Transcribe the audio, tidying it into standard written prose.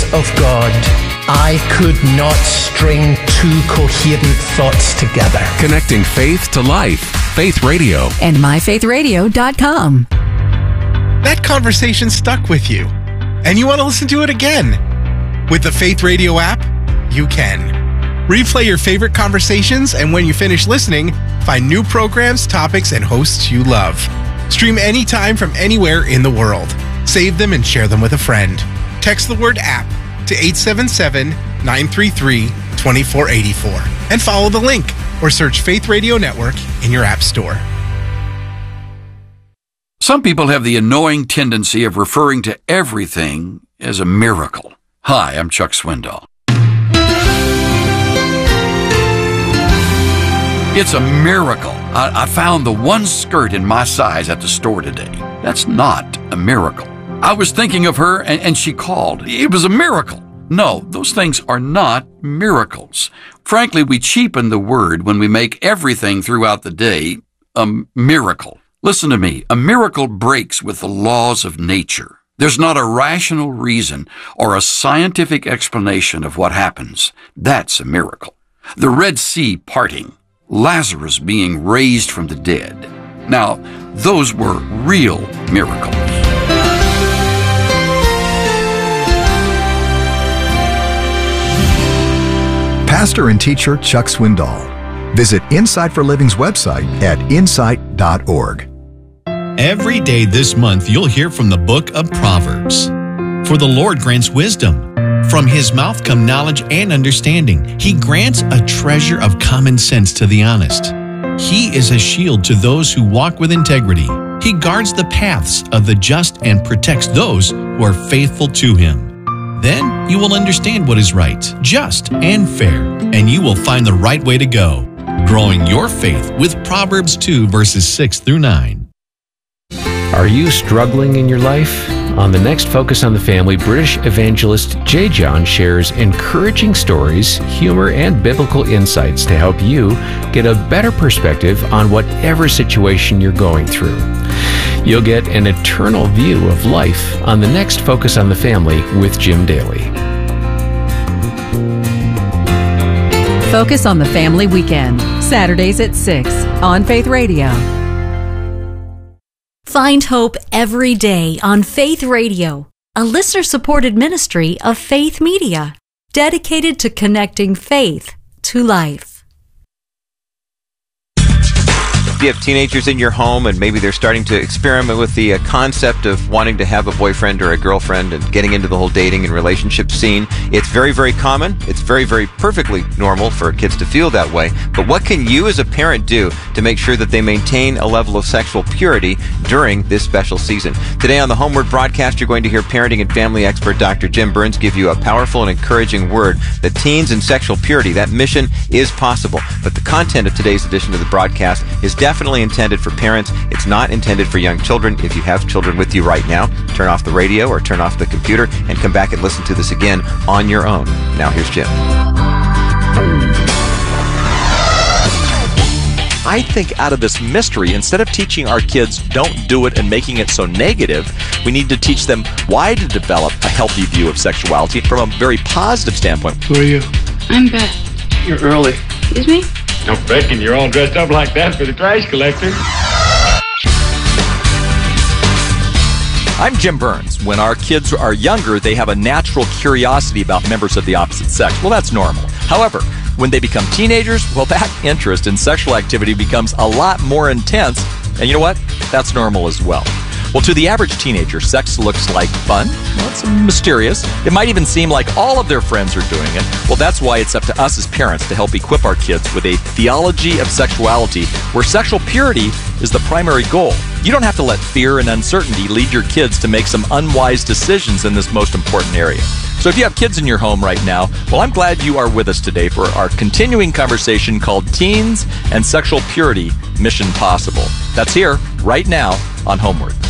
of God, I could not string two coherent thoughts together. Connecting faith to life. Faith Radio. And myfaithradio.com. That conversation stuck with you, and you want to listen to it again. With the Faith Radio app, you can. Replay your favorite conversations, and when you finish listening, find new programs, topics, and hosts you love. Stream anytime from anywhere in the world. Save them and share them with a friend. Text the word app to 877-933-2484 and follow the link or search Faith Radio Network in your app store. Some people have the annoying tendency of referring to everything as a miracle. Hi, I'm Chuck Swindoll. It's a miracle. I found the one skirt in my size at the store today. That's not a miracle. I was thinking of her and she called. It was a miracle. No, those things are not miracles. Frankly, we cheapen the word when we make everything throughout the day a miracle. Listen to me. A miracle breaks with the laws of nature. There's not a rational reason or a scientific explanation of what happens. That's a miracle. The Red Sea parting, Lazarus being raised from the dead. Now, those were real miracles. Pastor and teacher Chuck Swindoll. Visit Insight for Living's website at insight.org. Every day this month, you'll hear from the book of Proverbs. For the Lord grants wisdom. From his mouth come knowledge and understanding. He grants a treasure of common sense to the honest. He is a shield to those who walk with integrity. He guards the paths of the just and protects those who are faithful to him. Then you will understand what is right, just, and fair, and you will find the right way to go. Growing your faith with Proverbs 2, verses 6 through 9. Are you struggling in your life? On the next Focus on the Family, British evangelist J. John shares encouraging stories, humor, and biblical insights to help you get a better perspective on whatever situation you're going through. You'll get an eternal view of life on the next Focus on the Family with Jim Daly. Focus on the Family Weekend, Saturdays at 6 on Faith Radio. Find hope every day on Faith Radio, a listener-supported ministry of Faith Media, dedicated to connecting faith to life. If you have teenagers in your home and maybe they're starting to experiment with the concept of wanting to have a boyfriend or a girlfriend and getting into the whole dating and relationship scene, it's very, very common. It's very, very perfectly normal for kids to feel that way. But what can you as a parent do to make sure that they maintain a level of sexual purity during this special season? Today on the Homeward broadcast, you're going to hear parenting and family expert Dr. Jim Burns give you a powerful and encouraging word that teens and sexual purity, that mission is possible. But the content of today's edition of the broadcast is definitely intended for parents. It's not intended for young children. If you have children with you right now, turn off the radio or turn off the computer and come back and listen to this again on your own. Now here's Jim. I think out of this mystery, instead of teaching our kids don't do it and making it so negative, we need to teach them why to develop a healthy view of sexuality from a very positive standpoint. Who are you? I'm Beth. You're early. Excuse me? No reckon you're all dressed up like that for the trash collector. I'm Jim Burns. When our kids are younger, they have a natural curiosity about members of the opposite sex. Well, that's normal. However, when they become teenagers, well, that interest in sexual activity becomes a lot more intense. And you know what? That's normal as well. Well, to the average teenager, sex looks like fun. Well, it's mysterious. It might even seem like all of their friends are doing it. Well, that's why it's up to us as parents to help equip our kids with a theology of sexuality where sexual purity is the primary goal. You don't have to let fear and uncertainty lead your kids to make some unwise decisions in this most important area. So if you have kids in your home right now, well, I'm glad you are with us today for our continuing conversation called Teens and Sexual Purity, Mission Possible. That's here, right now, on Homeward.